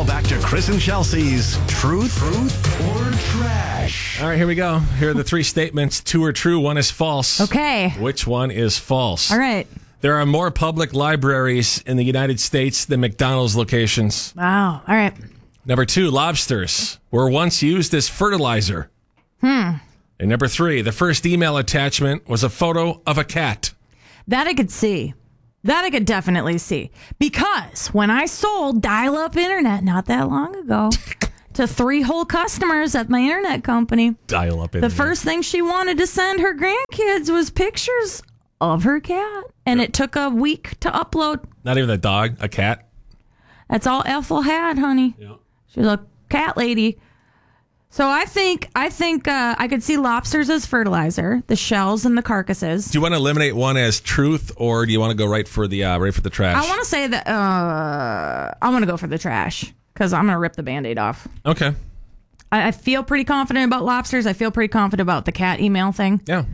Now back to Chris and Chelsea's Truth or Trash. All right, here we go. Here are the three statements. Two are true, one is false. Okay. Which one is false? All right. There are more public libraries in the United States than McDonald's locations. Wow. All right. Number two, lobsters were once used as fertilizer. And number three, the first email attachment was a photo of a cat. That I could see. That I could definitely see. Because when I sold dial-up internet not that long ago to 3 whole customers at my internet company, Dial up in the first thing she wanted to send her grandkids was pictures of her cat. And it took a week to upload. Not even a dog, a cat. That's all Ethel had, honey. Yeah. She's a cat lady. So I think I could see lobsters as fertilizer, the shells and the carcasses. Do you want to eliminate one as truth, or do you want to go right for the trash? I want to say that I want to go for the trash because I'm going to rip the Band-Aid off. Okay. I feel pretty confident about lobsters. I feel pretty confident about the cat email thing. Yeah.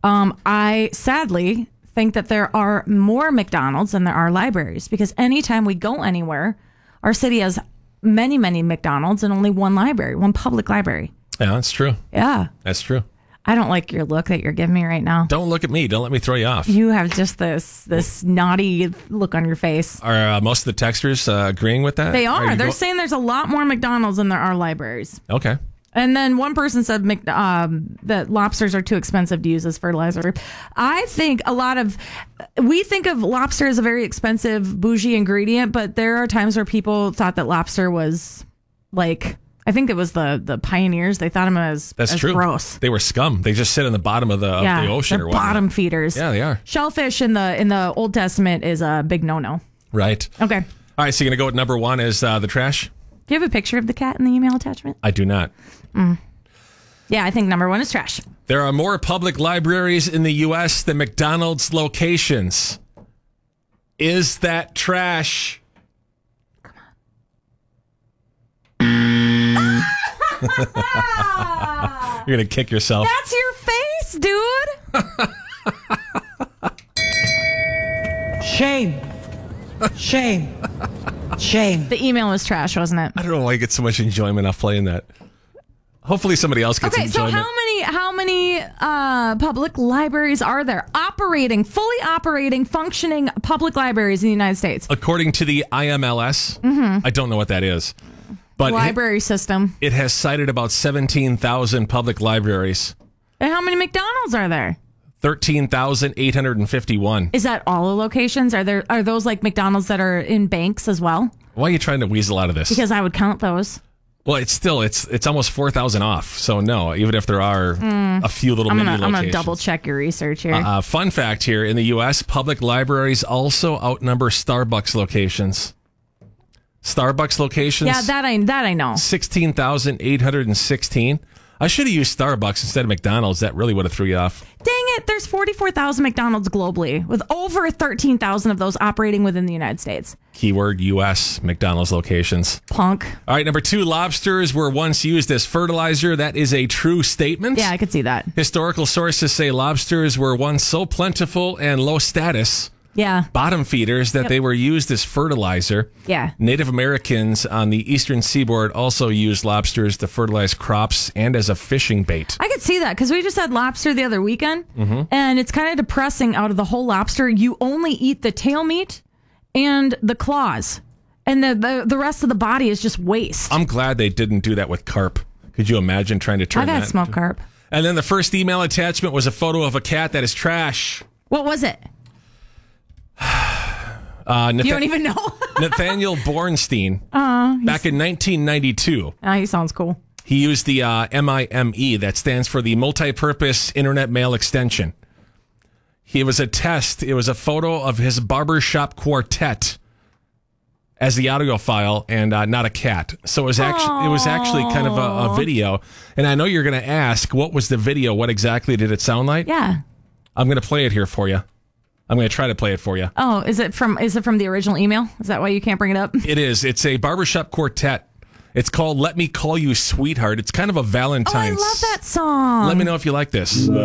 I sadly think that there are more McDonald's than there are libraries because anytime we go anywhere, our city has many, many McDonald's and only one library, one public library. Yeah, that's true. Yeah. That's true. I don't like your look that you're giving me right now. Don't look at me. Don't let me throw you off. You have just this naughty look on your face. Are most of the texters agreeing with that? They are. They're saying there's a lot more McDonald's than there are libraries. Okay. And then one person said that lobsters are too expensive to use as fertilizer. I think we think of lobster as a very expensive bougie ingredient, but there are times where people thought that lobster was like, I think it was the pioneers. They thought them as true. Gross. They were scum. They just sit in the bottom of the ocean or whatnot. Bottom feeders. Yeah, they are. Shellfish in the Old Testament is a big no-no. Right. Okay. All right, so you're going to go with number one as the trash? Do you have a picture of the cat in the email attachment? I do not. Yeah, I think number one is trash. There are more public libraries in the U.S. than McDonald's locations. Is that trash? Come on. You're going to kick yourself. That's your face, dude. Shame. Shame. Shame. The email was trash, wasn't it? I don't know why I get so much enjoyment off playing that. Hopefully somebody else gets enjoyment. So how many public libraries are there? Fully operating, functioning public libraries in the United States? According to the IMLS, I don't know what that is. But library system. It has cited about 17,000 public libraries. And how many McDonald's are there? 13,851. Is that all the locations? Are those like McDonald's that are in banks as well? Why are you trying to weasel out of this? Because I would count those. Well, it's almost 4,000 off. So no, even if there are a few little mini locations. I'm going to double check your research here. Fun fact here, in the U.S., public libraries also outnumber Starbucks locations. Starbucks locations? Yeah, that I know. 16,816. I should have used Starbucks instead of McDonald's. That really would have threw you off. Dang it. There's 44,000 McDonald's globally, with over 13,000 of those operating within the United States. Keyword U.S. McDonald's locations. Punk. All right, number two, lobsters were once used as fertilizer. That is a true statement. Yeah, I could see that. Historical sources say lobsters were once so plentiful and low status, bottom feeders, that they were used as fertilizer. Yeah. Native Americans on the eastern seaboard also used lobsters to fertilize crops and as a fishing bait. I could see that because we just had lobster the other weekend, and it's kind of depressing. Out of the whole lobster, you only eat the tail meat and the claws, and the rest of the body is just waste. I'm glad they didn't do that with carp. Could you imagine trying to turn that? I've had smoked carp. And then the first email attachment was a photo of a cat. That is trash. What was it? You don't even know? Nathaniel Bornstein, back in 1992. He sounds cool. He used the MIME, that stands for the Multi-Purpose Internet Mail Extension. It was a test. It was a photo of his barbershop quartet as the audio file, and not a cat. So it was actually kind of a video. And I know you're going to ask, what was the video? What exactly did it sound like? Yeah. I'm going to play it here for you. I'm going to try to play it for you. Oh, is it from the original email? Is that why you can't bring it up? It is. It's a barbershop quartet. It's called Let Me Call You Sweetheart. It's kind of a Valentine's. Oh, I love that song. Let me know if you like this.